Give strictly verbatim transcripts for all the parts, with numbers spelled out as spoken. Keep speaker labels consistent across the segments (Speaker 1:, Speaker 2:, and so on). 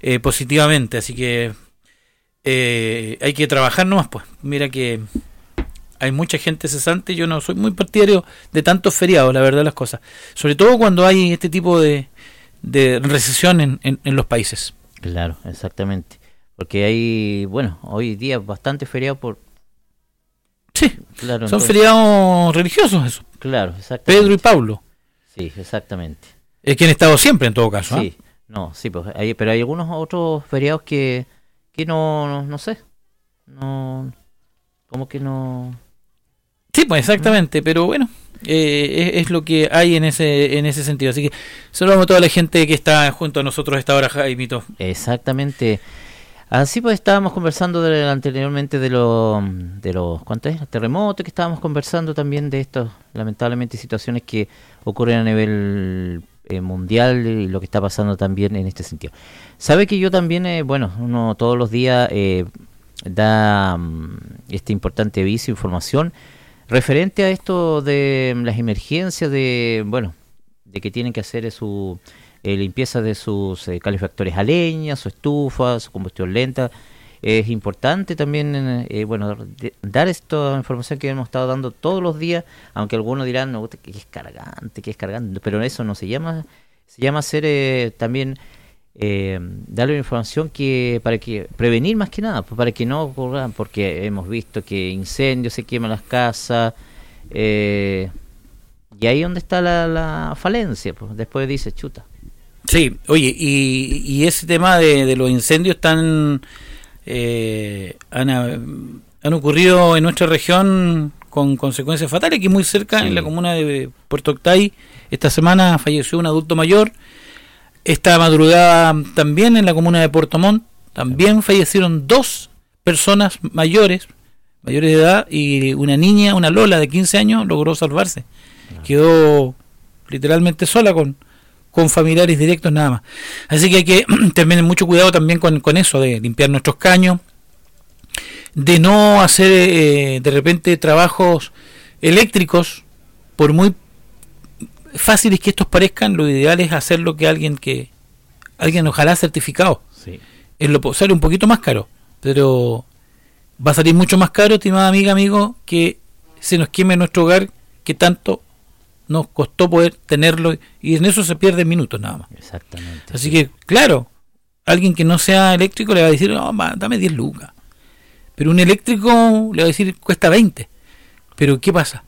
Speaker 1: eh, positivamente, así que eh, hay que trabajar nomás, pues. Mira que hay mucha gente cesante, yo no soy muy partidario de tantos feriados, la verdad las cosas, sobre todo cuando hay este tipo de, de recesión en, en, en los países.
Speaker 2: Claro, exactamente, porque hay, bueno, hoy día bastante feriado por...
Speaker 1: Sí,
Speaker 2: claro,
Speaker 1: son
Speaker 2: entonces...
Speaker 1: feriados religiosos eso.
Speaker 2: Claro, exactamente.
Speaker 1: Pedro y Pablo.
Speaker 2: Sí, exactamente.
Speaker 1: Es que han estado siempre en todo caso.
Speaker 2: Sí, ¿eh? no, sí, pues hay, pero hay algunos otros feriados que, que no, no, no sé, no, como que no...
Speaker 1: Sí, pues exactamente, ¿Mm? Pero bueno, eh, es, es lo que hay en ese en ese sentido. Así que saludamos a toda la gente que está junto a nosotros a esta hora, Jaimito.
Speaker 2: Exactamente. Así pues estábamos conversando de, anteriormente de los de los ¿cuántos es? terremotos, que estábamos conversando también de estas lamentablemente situaciones que ocurren a nivel eh, mundial y lo que está pasando también en este sentido. Sabe que yo también, eh, bueno, uno todos los días eh, da um, este importante aviso, información referente a esto de las emergencias, de bueno, de que tienen que hacer su eh, limpieza de sus eh, calefactores a leña, su estufa, su combustión lenta. Es importante también, eh, bueno, de, dar esta información que hemos estado dando todos los días, aunque algunos dirán, no, que es cargante, que es cargante, pero eso no se llama, se llama hacer eh, también, eh, darle una información que para que prevenir más que nada, pues para que no ocurran, porque hemos visto que incendios, se queman las casas, eh, y ahí es donde está la, la falencia, pues después dice chuta.
Speaker 1: Sí, oye, y, y ese tema de, de los incendios tan... Eh, han, han ocurrido en nuestra región con consecuencias fatales, que muy cerca, sí, en la comuna de Puerto Octay, esta semana falleció un adulto mayor. Esta madrugada también en la comuna de Puerto Montt también fallecieron dos personas mayores, mayores de edad, y una niña, una Lola de quince años, logró salvarse. Quedó literalmente sola con con familiares directos nada más. Así que hay que tener mucho cuidado también con, con eso, de limpiar nuestros caños, de no hacer eh, de repente trabajos eléctricos, por muy fáciles que estos parezcan. Lo ideal es hacer lo que alguien que alguien ojalá certificado.
Speaker 2: Sí.
Speaker 1: Es lo sale un poquito más caro, pero va a salir mucho más caro, estimada amiga, amigo, que se nos queme nuestro hogar, que tanto nos costó poder tenerlo, y en eso se pierden minutos nada más.
Speaker 2: Exactamente.
Speaker 1: Así
Speaker 2: sí.
Speaker 1: que, claro, alguien que no sea eléctrico le va a decir, no, ma, dame diez lucas. Pero un eléctrico le va a decir, cuesta veinte. Pero, ¿qué pasa?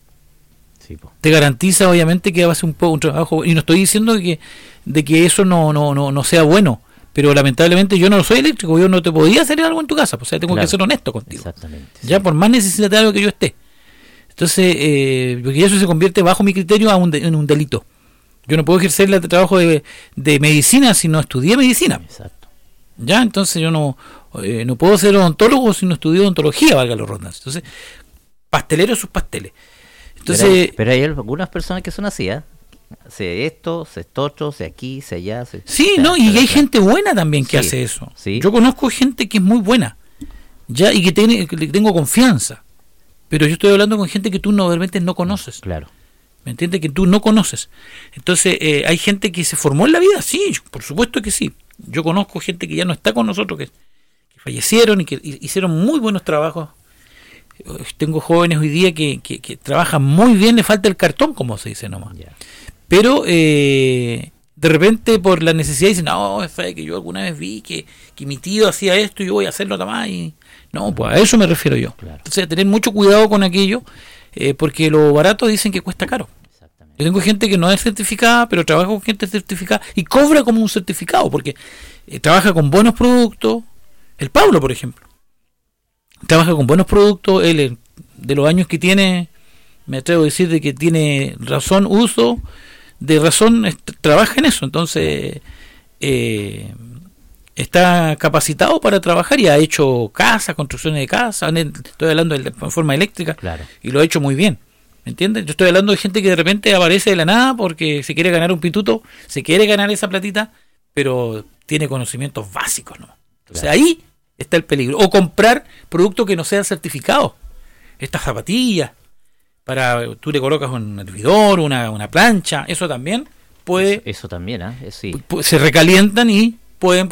Speaker 2: Sí, po.
Speaker 1: Te garantiza, obviamente, que va a ser un, poco, un trabajo, y no estoy diciendo de que, de que eso no, no, no, no sea bueno, pero lamentablemente yo no soy eléctrico, yo no te podía hacer algo en tu casa, pues, o sea, tengo claro. que ser honesto contigo.
Speaker 2: Exactamente.
Speaker 1: Ya, sí. Por más necesidad de algo que yo esté. Entonces, eh, porque eso se convierte bajo mi criterio a un de, en un delito. Yo no puedo ejercer el trabajo de, de medicina si no estudié medicina.
Speaker 2: Exacto.
Speaker 1: Ya, entonces yo no eh, no puedo ser odontólogo si no estudié odontología, valga los rondas. Entonces, pastelero sus pasteles. Entonces,
Speaker 2: pero, hay, pero hay algunas personas que son así, ¿eh? Sé esto, sé esto otro, sé aquí, sé allá. Sé,
Speaker 1: sí,
Speaker 2: sé,
Speaker 1: no, y hay allá. Gente buena también que sí, hace eso.
Speaker 2: Sí.
Speaker 1: Yo conozco gente que es muy buena, ya, y que, tiene, que le tengo confianza. Pero yo estoy hablando con gente que tú no, realmente no conoces.
Speaker 2: Claro.
Speaker 1: ¿Me entiendes? Que tú no conoces. Entonces, eh, hay gente que se formó en la vida, sí, por supuesto que sí. Yo conozco gente que ya no está con nosotros, que, que fallecieron y que y, hicieron muy buenos trabajos. Tengo jóvenes hoy día que, que, que trabajan muy bien, le falta el cartón, como se dice nomás.
Speaker 2: Yeah.
Speaker 1: Pero, eh, de repente, por la necesidad, dicen, no, es que yo alguna vez vi que, que mi tío hacía esto y yo voy a hacerlo también. Y no, pues a eso me refiero yo.
Speaker 2: Claro.
Speaker 1: Entonces, tener mucho cuidado con aquello, eh, porque lo barato dicen que cuesta caro. Yo tengo gente que no es certificada, pero trabaja con gente certificada y cobra como un certificado, porque eh, trabaja con buenos productos. El Pablo, por ejemplo, trabaja con buenos productos. Él, de los años que tiene, me atrevo a decir de que tiene razón, uso de razón, est- trabaja en eso. Entonces, eh, está capacitado para trabajar y ha hecho casas, construcciones de casas. Estoy hablando de, de forma eléctrica,
Speaker 2: claro.
Speaker 1: Y lo ha hecho muy bien. ¿Me entiendes? Yo estoy hablando de gente que de repente aparece de la nada porque se quiere ganar un pituto, se quiere ganar esa platita, pero tiene conocimientos básicos, ¿no? Entonces claro. Ahí está el peligro. O comprar productos que no sean certificados. Estas zapatillas, para tú le colocas un hervidor, una, una plancha, eso también puede...
Speaker 2: Eso, eso también, ¿eh? Sí.
Speaker 1: Se recalientan y pueden